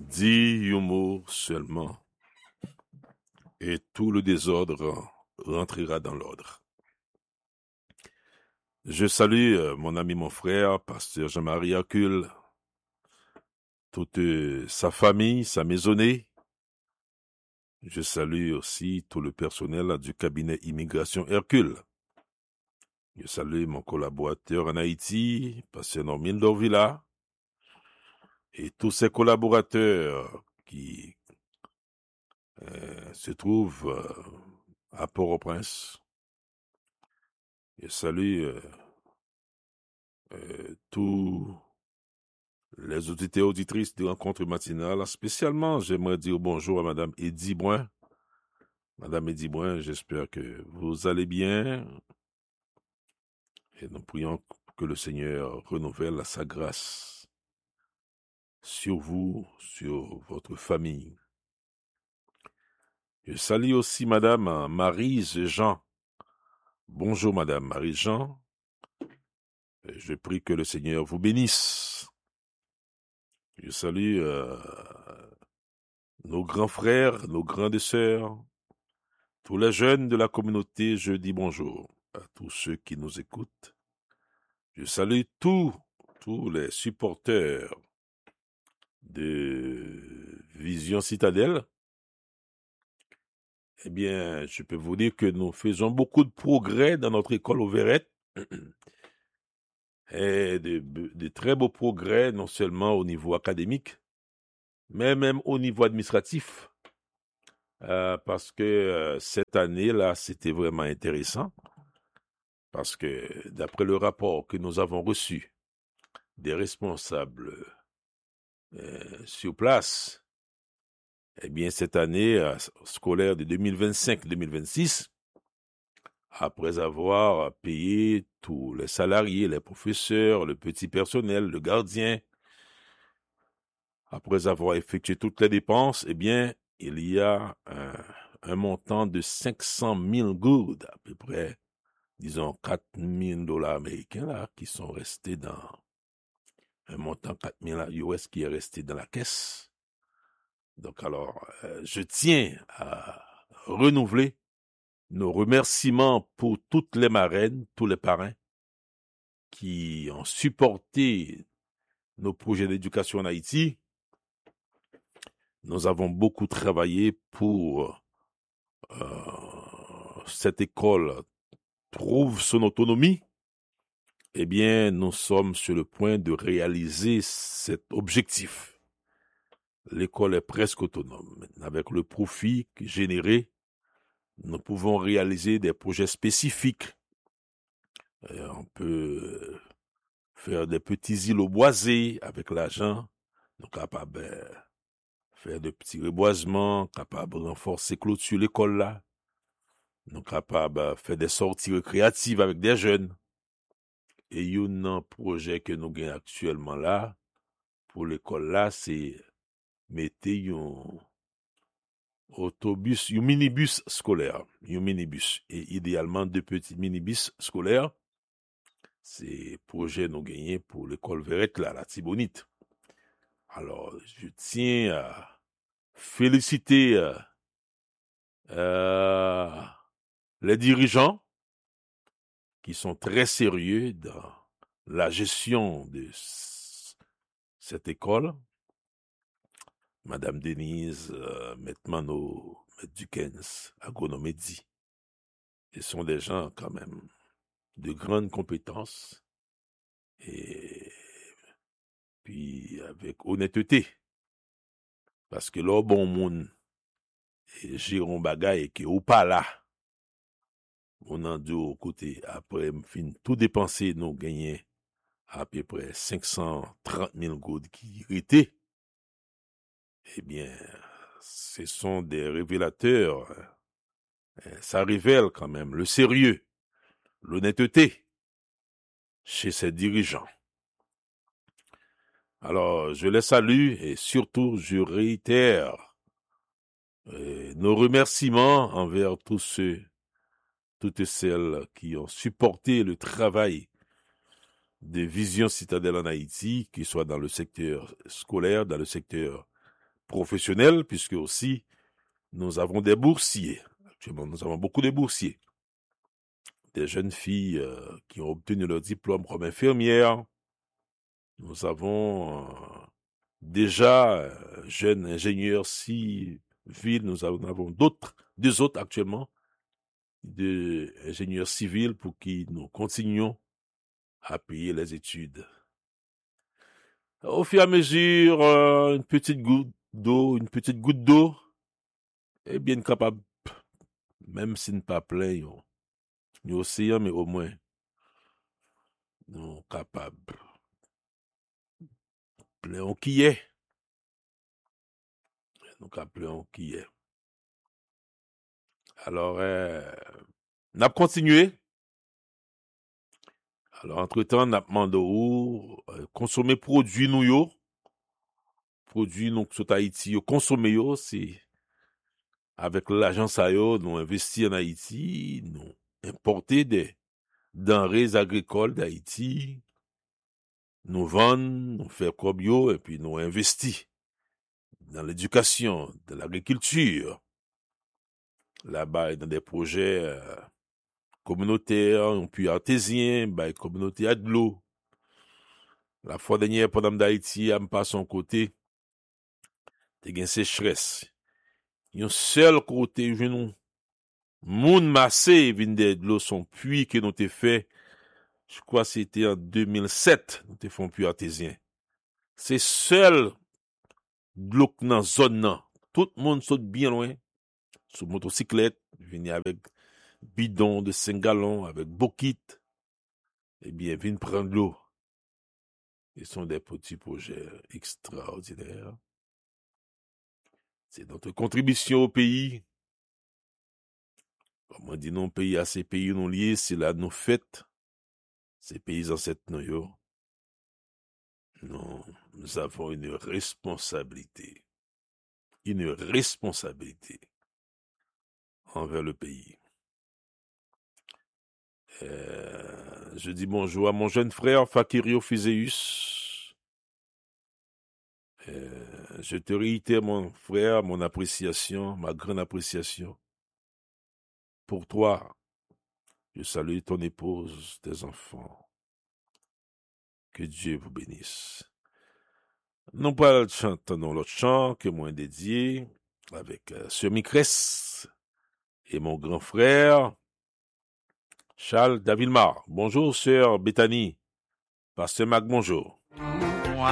Dis un mot seulement, et tout le désordre rentrera dans l'ordre. Je salue mon ami, mon frère, pasteur Jean-Marie Hercule, toute sa famille, sa maisonnée. Je salue aussi tout le personnel du cabinet Immigration Hercule. Je salue mon collaborateur en Haïti, pasteur Normine Dorvilla, et tous ses collaborateurs qui se trouvent à Port-au-Prince. Je salue tous les auditeurs et auditrices de rencontres matinales. Spécialement, j'aimerais dire bonjour à Madame Eddy Brun. Madame Eddy Brun, j'espère que vous allez bien. Et nous prions que le Seigneur renouvelle sa grâce sur vous, sur votre famille. Je salue aussi Madame Maryse Jean. Bonjour Madame Maryse Jean. Je prie que le Seigneur vous bénisse. Je salue nos grands frères, nos grandes sœurs, tous les jeunes de la communauté. Je dis bonjour à tous ceux qui nous écoutent. Je salue tous les supporters de Vision Citadelle. Eh bien, je peux vous dire que nous faisons beaucoup de progrès dans notre école Auverette. Et de très beaux progrès, non seulement au niveau académique, mais même au niveau administratif. Parce que cette année-là, c'était vraiment intéressant. Parce que d'après le rapport que nous avons reçu des responsables sur place, eh bien, cette année scolaire de 2025-2026, après avoir payé tous les salariés, les professeurs, le petit personnel, le gardien, après avoir effectué toutes les dépenses, eh bien, il y a un montant de 500 000 good, à peu près, disons, 4 000 dollars américains, là, qui sont restés dans un montant 4 000 US qui est resté dans la caisse. Donc, alors, je tiens à renouveler nos remerciements pour toutes les marraines, tous les parrains qui ont supporté nos projets d'éducation en Haïti. Nous avons beaucoup travaillé pour cette école trouve son autonomie. Eh bien, nous sommes sur le point de réaliser cet objectif. L'école est presque autonome. Avec le profit généré, nous pouvons réaliser des projets spécifiques. On peut faire des petits îlots boisés avec l'argent. Nous sommes capables de faire de petits reboisements, capables de renforcer clôture l'école là. Nous sommes capables de faire des sorties récréatives avec des jeunes. Et il y a un projet que nous gagnons actuellement là, pour l'école là, c'est mettre un autobus, un minibus scolaire, un minibus, et idéalement 2 petits minibus scolaires. C'est projet nous gagnons pour l'école Verrette là, la Tibonite. Alors, je tiens à féliciter les dirigeants qui sont très sérieux dans la gestion de cette école. Madame Denise, Maître Mano, Maître Dukens, Agronomédie. Ce sont des gens quand même de grandes compétences et puis avec honnêteté. Parce que là, bon monde, Jérôme Bagay, qui est ou pas là, on en dit au côté, après, fin tout dépenser, nous gagner à peu près 530 000 gouttes qui étaient. Eh bien, ce sont des révélateurs. Ça révèle quand même le sérieux, l'honnêteté chez ces dirigeants. Alors, je les salue et surtout, je réitère nos remerciements envers tous ceux, toutes celles qui ont supporté le travail de Vision Citadelle en Haïti, qu'ils soient dans le secteur scolaire, dans le secteur professionnelle, puisque aussi nous avons des boursiers. Actuellement, nous avons beaucoup de boursiers. Des jeunes filles qui ont obtenu leur diplôme comme infirmières. Nous avons déjà jeunes ingénieurs civils. Nous avons deux autres actuellement, des ingénieurs civils pour qui nous continuons à payer les études. Au fur et à mesure, une petite goutte d'eau est bien capable, même si nous pas plein, nous océan, mais au moins, nous capables. Plein on qui est. Nous capables plein on qui est. Alors, nous avons continué. Alors, entre-temps, nous avons demandé consommer produits nous yo. Produits nous sur Haïti yo consommer yo, c'est avec l'agence yo, nous investir en Haïti, nous importer des denrées agricoles d'Haïti, nous vendre, nous faire comme yo, et puis nous investir dans l'éducation, dans l'agriculture, là-bas, dans des projets communautaires, puis artésiens, bah, communauté à de l'eau. La fois dernière, pendant d'Haïti, à me pas son côté, t'es gain sécheresse. Yon seul côté, je nous, moun massé, vin de l'eau son puits que nous t'ai fait, je crois que c'était en 2007, nous t'ai fait un puits artésien. C'est seul l'eau dans zone nan. Tout le monde saute bien loin, sur motocyclette, vini avec bidon de 5 gallons, avec bokit, eh bien, vin prendre l'eau. Ce sont des petits projets extraordinaires. C'est notre contribution au pays. Comme on dit, non, pays à ces pays non liés, c'est là nos fêtes. Ces pays ancêtres, non, non, nous avons une responsabilité. Une responsabilité envers le pays. Je dis bonjour à mon jeune frère Fakirio Fiseus. Je te réitère, mon frère, mon appréciation, ma grande appréciation pour toi. Je salue ton épouse, tes enfants. Que Dieu vous bénisse. Nous pas chanter dans l'autre chant que moi dédié avec Sœur Micresse et mon grand frère Charles Davilmar. Bonjour, Sœur Bethany. Pasteur Mac, bonjour.